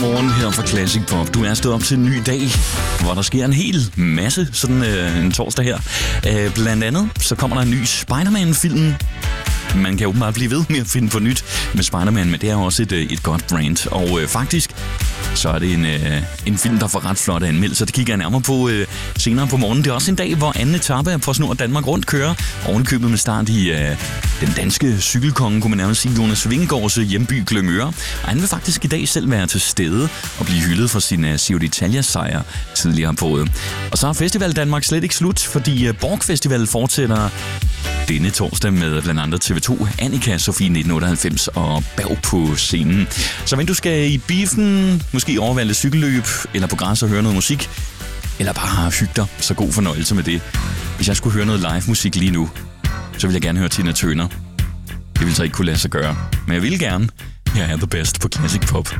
Godmorgen her fra Classic Pop. Du er stået op til en ny dag, hvor der sker en hel masse sådan en torsdag her. Blandt andet så kommer der en ny Spider-Man-film. Man kan jo bare blive ved med at finde på nyt med Spider-Man, men det er også et godt brand. Og faktisk så er det en film, der får ret flotte anmeldelser. Det kigger jeg nærmere på senere på morgenen. Det er også en dag, hvor anden etape af PostNord Danmark Rundt kører. Ovenikøbet med start i den danske cykelkonge, kunne man nærmest sige, Jonas Vingegaards hjemby Glyngøre. Og han vil faktisk i dag selv være til stede og blive hyldet for sin Giro d'Italia-sejr tidligere på året. Og så er Festival Danmark slet ikke slut, fordi Borg Festival fortsætter denne torsdag med blandt andet TV2, Annika, Sofie 1998 og Berg på scenen. Så hvis du skal i biffen, måske overveje lidt cykelløb, eller på græs og høre noget musik, eller bare hygge dig, så god fornøjelse med det. Hvis jeg skulle høre noget live musik lige nu, så vil jeg gerne høre Tina Turner. Det vil så ikke kunne lade sig gøre, men jeg vil gerne. Jeg er the best på Classic Pop.